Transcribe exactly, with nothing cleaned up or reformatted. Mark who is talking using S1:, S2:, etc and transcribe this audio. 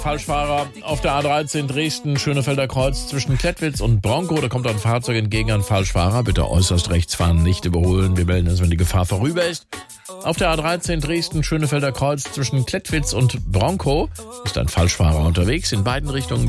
S1: Falschfahrer auf der A dreizehn Dresden, Schönefelder Kreuz zwischen Klettwitz und Bronco. Da kommt ein Fahrzeug entgegen, ein Falschfahrer. Bitte äußerst rechts fahren, nicht überholen. Wir melden es, wenn die Gefahr vorüber ist. Auf der A dreizehn Dresden, Schönefelder Kreuz zwischen Klettwitz und Bronco ist ein Falschfahrer unterwegs. In beiden Richtungen